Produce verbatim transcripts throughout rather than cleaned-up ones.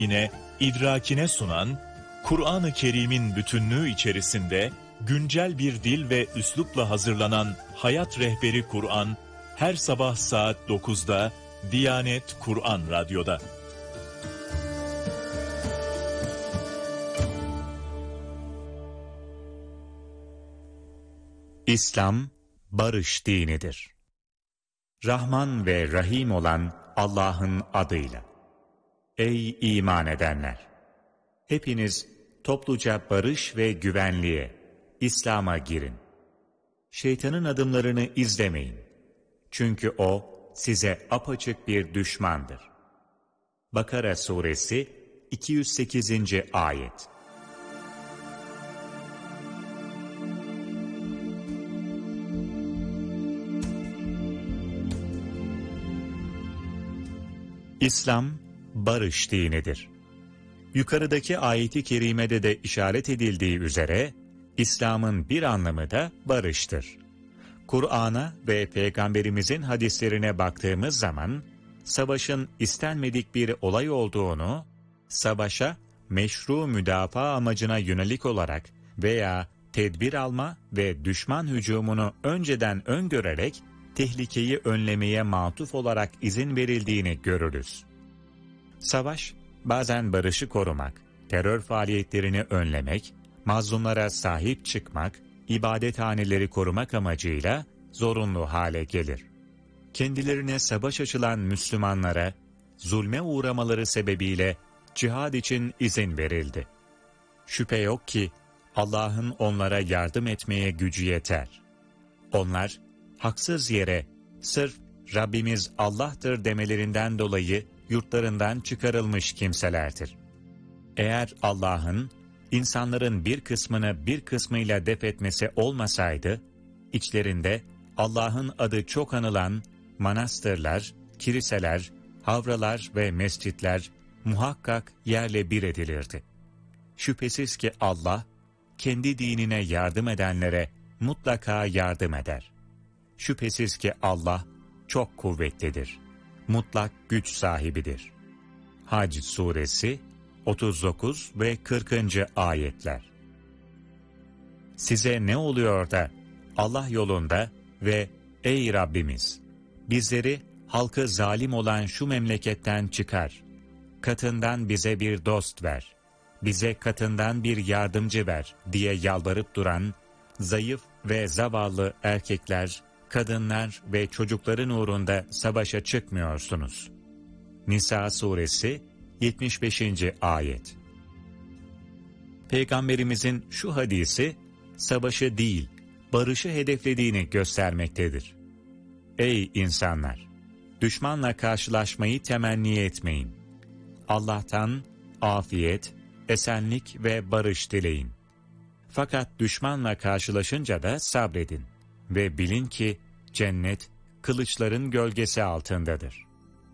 yine idrakine sunan, Kur'an-ı Kerim'in bütünlüğü içerisinde güncel bir dil ve üslupla hazırlanan Hayat Rehberi Kur'an, her sabah saat dokuzda Diyanet Kur'an Radyo'da. İslam, barış dinidir. Rahman ve Rahim olan Allah'ın adıyla. Ey iman edenler! Hepiniz topluca barış ve güvenliğe, İslam'a girin. Şeytanın adımlarını izlemeyin. Çünkü o size apaçık bir düşmandır. Bakara Suresi iki yüz sekizinci ayet. İslam, barış dinidir. Yukarıdaki ayeti kerimede de işaret edildiği üzere, İslam'ın bir anlamı da barıştır. Kur'an'a ve Peygamberimizin hadislerine baktığımız zaman, savaşın istenmedik bir olay olduğunu, savaşa meşru müdafaa amacına yönelik olarak veya tedbir alma ve düşman hücumunu önceden öngörerek, tehlikeyi önlemeye matuf olarak izin verildiğini görürüz. Savaş, bazen barışı korumak, terör faaliyetlerini önlemek, mazlumlara sahip çıkmak, ibadethaneleri korumak amacıyla zorunlu hale gelir. Kendilerine savaş açılan Müslümanlara, zulme uğramaları sebebiyle cihad için izin verildi. Şüphe yok ki Allah'ın onlara yardım etmeye gücü yeter. Onlar, haksız yere sırf Rabbimiz Allah'tır demelerinden dolayı yurtlarından çıkarılmış kimselerdir. Eğer Allah'ın insanların bir kısmını bir kısmıyla def etmesi olmasaydı, içlerinde Allah'ın adı çok anılan manastırlar, kiliseler, havralar ve mescitler muhakkak yerle bir edilirdi. Şüphesiz ki Allah, kendi dinine yardım edenlere mutlaka yardım eder. Şüphesiz ki Allah çok kuvvetlidir. Mutlak güç sahibidir. Hac Suresi otuz dokuz ve kırkıncı ayetler. Size ne oluyor da Allah yolunda ve ey Rabbimiz, bizleri halkı zalim olan şu memleketten çıkar, katından bize bir dost ver, bize katından bir yardımcı ver diye yalvarıp duran zayıf ve zavallı erkekler, kadınlar ve çocukların uğrunda savaşa çıkmıyorsunuz. Nisa Suresi yetmiş beşinci ayet. Peygamberimizin şu hadisi, savaşı değil, barışı hedeflediğini göstermektedir. Ey insanlar! Düşmanla karşılaşmayı temenni etmeyin. Allah'tan afiyet, esenlik ve barış dileyin. Fakat düşmanla karşılaşınca da sabredin ve bilin ki cennet kılıçların gölgesi altındadır.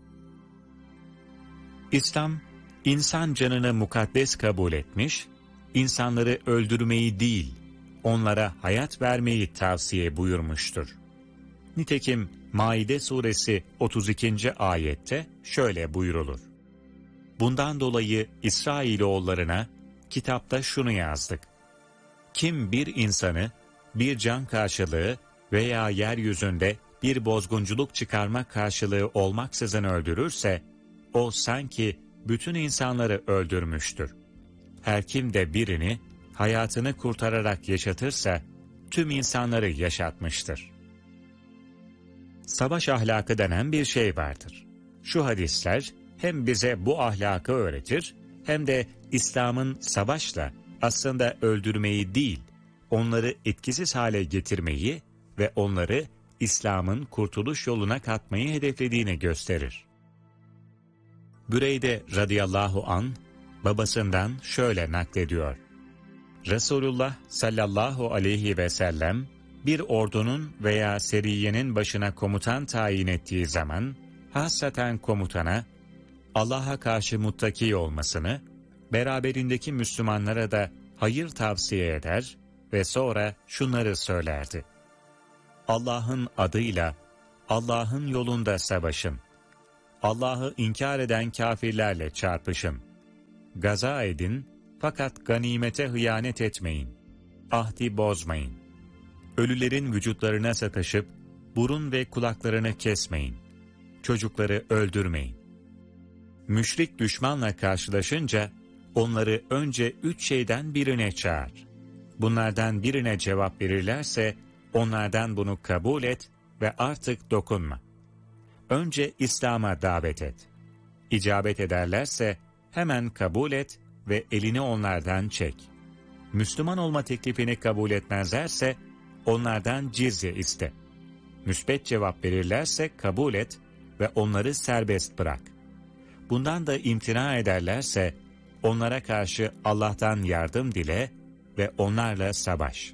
İslam, insan canını mukaddes kabul etmiş, insanları öldürmeyi değil, onlara hayat vermeyi tavsiye buyurmuştur. Nitekim Maide Suresi otuz ikinci ayette şöyle buyrulur. Bundan dolayı İsrailoğullarına kitapta şunu yazdık. Kim bir insanı bir can karşılığı veya yeryüzünde bir bozgunculuk çıkarma karşılığı olmaksızın öldürürse, o sanki bütün insanları öldürmüştür. Her kim de birini hayatını kurtararak yaşatırsa, tüm insanları yaşatmıştır. Savaş ahlakı denen bir şey vardır. Şu hadisler hem bize bu ahlakı öğretir, hem de İslam'ın savaşla aslında öldürmeyi değil, onları etkisiz hale getirmeyi ve onları İslam'ın kurtuluş yoluna katmayı hedeflediğini gösterir. Büreyde radıyallahu an babasından şöyle naklediyor. Resulullah sallallahu aleyhi ve sellem bir ordunun veya seriyenin başına komutan tayin ettiği zaman hassaten komutana Allah'a karşı muttaki olmasını, beraberindeki Müslümanlara da hayır tavsiye eder ve sonra şunları söylerdi. Allah'ın adıyla, Allah'ın yolunda savaşın. Allah'ı inkar eden kafirlerle çarpışın. gaza edin fakat ganimete hıyanet etmeyin. Ahdi bozmayın. Ölülerin vücutlarına sataşıp burun ve kulaklarını kesmeyin. Çocukları öldürmeyin. Müşrik düşmanla karşılaşınca onları önce üç şeyden birine çağır. Bunlardan birine cevap verirlerse onlardan bunu kabul et ve artık dokunma. Önce İslam'a davet et. İcabet ederlerse hemen kabul et ve elini onlardan çek. Müslüman olma teklifini kabul etmezlerse onlardan cizye iste. Müsbet cevap verirlerse kabul et ve onları serbest bırak. Bundan da imtina ederlerse onlara karşı Allah'tan yardım dile ve onlarla savaş.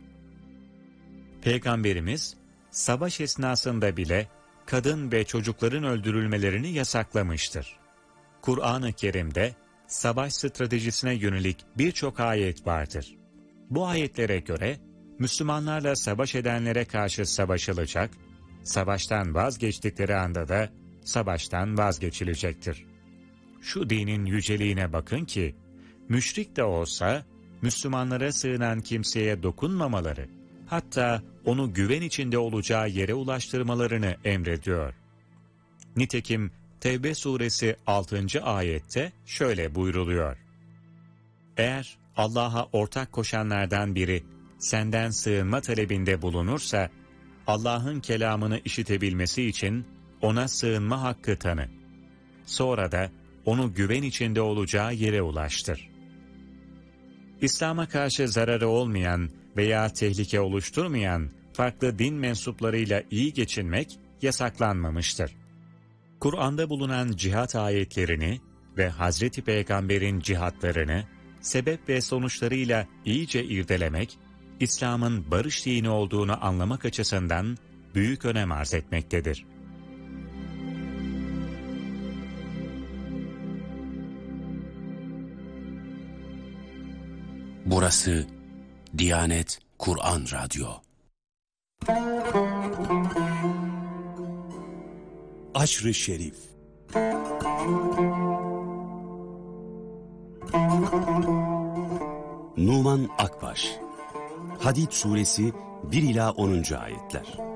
Peygamberimiz savaş esnasında bile kadın ve çocukların öldürülmelerini yasaklamıştır. Kur'an-ı Kerim'de savaş stratejisine yönelik birçok ayet vardır. Bu ayetlere göre Müslümanlarla savaş edenlere karşı savaşılacak, savaştan vazgeçtikleri anda da savaştan vazgeçilecektir. Şu dinin yüceliğine bakın ki, müşrik de olsa Müslümanlara sığınan kimseye dokunmamaları, hatta onu güven içinde olacağı yere ulaştırmalarını emrediyor. Nitekim Tevbe suresi altıncı ayette şöyle buyruluyor. Eğer Allah'a ortak koşanlardan biri senden sığınma talebinde bulunursa, Allah'ın kelamını işitebilmesi için ona sığınma hakkı tanı. Sonra da onu güven içinde olacağı yere ulaştır. İslam'a karşı zararı olmayan veya tehlike oluşturmayan farklı din mensuplarıyla iyi geçinmek yasaklanmamıştır. Kur'an'da bulunan cihat ayetlerini ve Hazreti Peygamber'in cihatlarını sebep ve sonuçlarıyla iyice irdelemek, İslam'ın barış dini olduğunu anlamak açısından büyük önem arz etmektedir. Burası Diyanet Kur'an Radyo. Aşr-ı Şerif. Numan Akbaş. Hadid suresi bir ila onuncu ayetler.